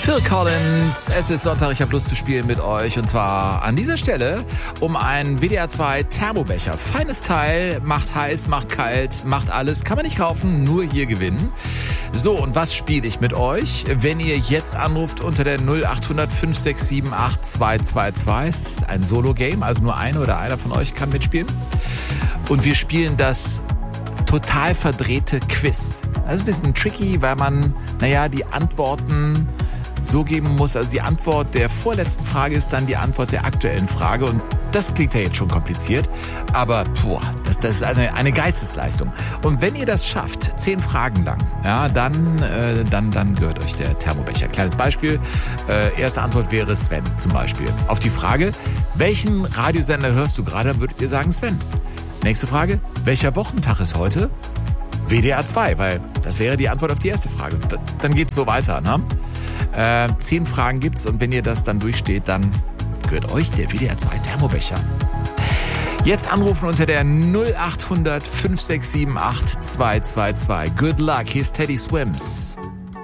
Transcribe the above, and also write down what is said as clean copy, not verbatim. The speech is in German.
Phil Collins, es ist Sonntag, ich habe Lust zu spielen mit euch und zwar an dieser Stelle um einen WDR 2 Thermobecher. Feines Teil, macht heiß, macht kalt, macht alles, kann man nicht kaufen, nur hier gewinnen. So, und was spiele ich mit euch? Wenn ihr jetzt anruft unter der 0800 5678 222, es ist ein Solo-Game, also nur eine oder einer von euch kann mitspielen. Und wir spielen das total verdrehte Quiz. Das ist ein bisschen tricky, weil man, die Antworten so geben muss. Also die Antwort der vorletzten Frage ist dann die Antwort der aktuellen Frage. Und das klingt ja jetzt schon kompliziert. Aber das ist eine Geistesleistung. Und wenn ihr das schafft, 10 Fragen lang, dann gehört euch der Thermobecher. Kleines Beispiel. Erste Antwort wäre Sven zum Beispiel. Auf die Frage, welchen Radiosender hörst du gerade, dann würdet ihr sagen Sven. Nächste Frage, welcher Wochentag ist heute? WDR 2, weil das wäre die Antwort auf die erste Frage. Dann geht's so weiter, ne? 10 Fragen gibt's und wenn ihr das dann durchsteht, dann gehört euch der WDR 2 Thermobecher. Jetzt anrufen unter der 0800 5678 222. Good luck, here's Teddy Swims.